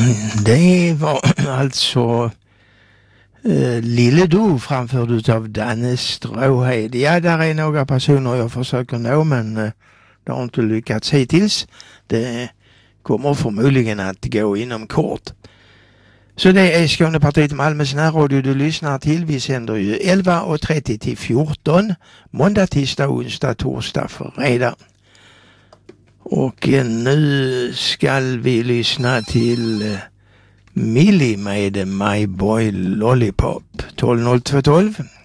Det var alltså Lille Du framförd av Danne Stråhed. Ja, där är några personer jag försöker nå, men det har inte lyckats hittills. Det kommer förmodligen att gå inom kort. Så det är Skånepartiet Malmös närradio du lyssnar till. Vi sänder ju 11.30 till 14. Måndag, tisdag, onsdag, torsdag, fredag. Och nu ska vi lyssna till Millie med My Boy Lollipop. 12.02.12.